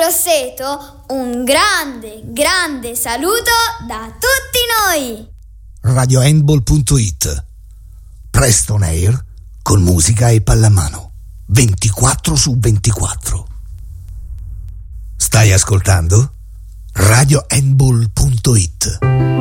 Grosseto, un grande saluto da tutti noi. RadioHandball.it. Presto on air con musica e pallamano 24/24. Stai ascoltando? RadioHandball.it.